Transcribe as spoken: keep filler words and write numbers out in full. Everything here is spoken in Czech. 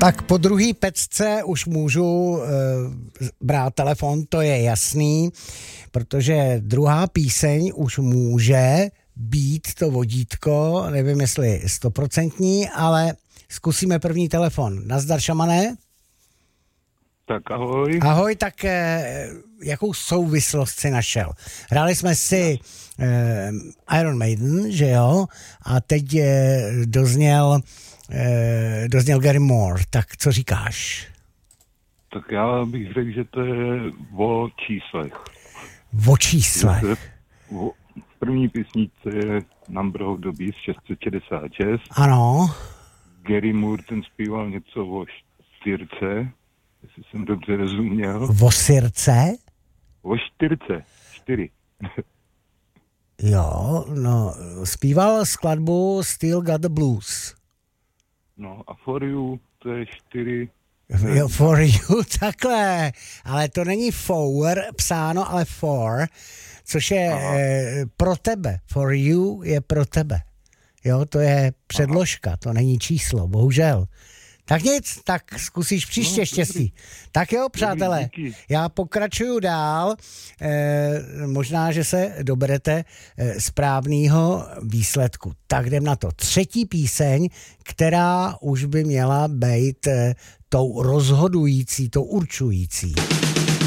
Tak po druhý pecce už můžu e, brát telefon, to je jasný, protože druhá píseň už může být to vodítko, nevím jestli stoprocentní, ale zkusíme první telefon. Nazdar, šamané. Tak ahoj. Ahoj, tak e, jakou souvislost si našel? Hráli jsme si e, Iron Maiden, že jo? A teď e, dozněl Eh, dozněl Gary Moore, tak co říkáš? Tak já bych řekl, že to je o číslech. O číslech? V první písničce je Number of the Beast šest set šedesát šest. Ano. Gary Moore ten zpíval něco o čtyřce, jestli jsem dobře rozuměl. O sirce? O čtyřce, čtyři. Jo, no, zpíval skladbu Still Got the Blues. No a For You, to je čtyři. Jo, For You, takhle. Ale to není for psáno, ale for, což je e, pro tebe. For You je pro tebe. Jo, to je předložka, Aha. To není číslo, bohužel. Tak nic, tak zkusíš příště no, štěstí. Tak jo, přátelé, já pokračuju dál. E, možná, že se doberete e, správného výsledku. Tak jdem na to. Třetí píseň, která už by měla být e, tou rozhodující, tou určující.